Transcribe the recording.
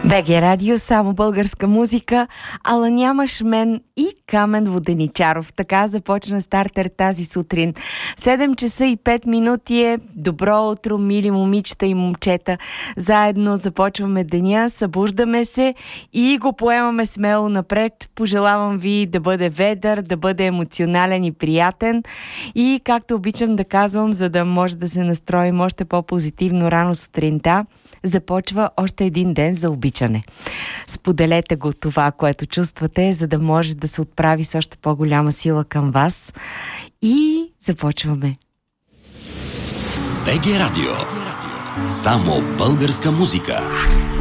БГ Радио, само българска музика, ала нямаш мен и Камен Воденичаров. Така започна стартер тази сутрин. 7 часа и 5 минути е. Добро утро, мили момичета и момчета. Заедно започваме деня, събуждаме се и го поемаме смело напред. Пожелавам ви да бъде ведър, да бъде емоционален и приятен. И както обичам да казвам, за да може да се настроим още по-позитивно рано сутринта, започва още един ден за обичане. Споделете го това, което чувствате, за да може да се отправи с още по-голяма сила към вас. И започваме. БГ Радио. Само българска музика.